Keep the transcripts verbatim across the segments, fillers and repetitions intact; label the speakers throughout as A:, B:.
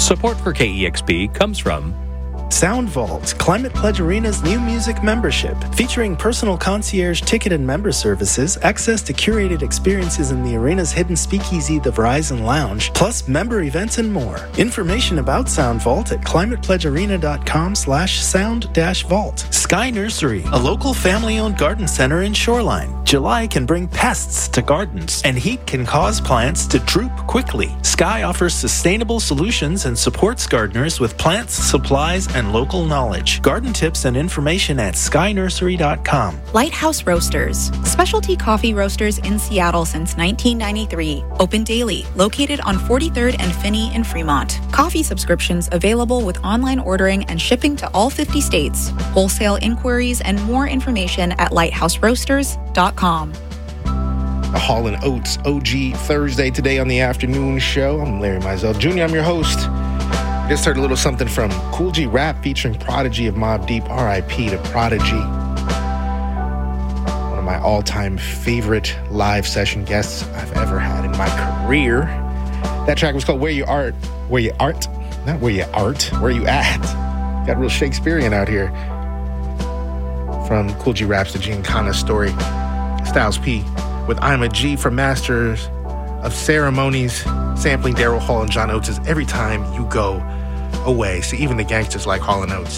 A: Support for K E X P comes from
B: Sound Vault, Climate Pledge Arena's new music membership, featuring personal concierge ticket and member services, access to curated experiences in the arena's hidden speakeasy, the Verizon Lounge, plus member events and more. Information about Sound Vault at climatepledgearena.com slash sound dash vault. Sky Nursery, a local family-owned garden center in Shoreline. July can bring pests to gardens, and heat can cause plants to droop quickly. Sky offers sustainable solutions and supports gardeners with plants, supplies, and local knowledge. Garden tips and information at sky nursery dot com.
C: Lighthouse Roasters, specialty coffee roasters in Seattle since nineteen ninety-three. Open daily, located on forty-third and Finney in Fremont. Coffee subscriptions available with online ordering and shipping to all fifty states. Wholesale inquiries and more information at lighthouse roasters dot com.
D: A Hall and Oates O G Thursday today on the afternoon show. I'm Larry Mizell Junior I'm your host. Just heard a little something from Kool G Rap featuring Prodigy of Mobb Deep. R I P to Prodigy. One of my all-time favorite live session guests I've ever had in my career. That track was called Where You Art. Where You Art? Not Where You Art. Where You At? Got real Shakespearean out here. From Kool G Rap's The Giancana Story. Styles P with I'm a G from Masters of Ceremonies, sampling Daryl Hall and John Oates' Every Time You Go Away. See, even the gangsters like Hall and Oates.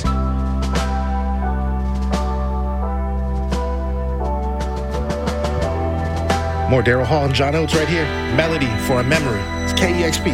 D: More Daryl Hall and John Oates right here. Melody for a Memory. It's K E X P.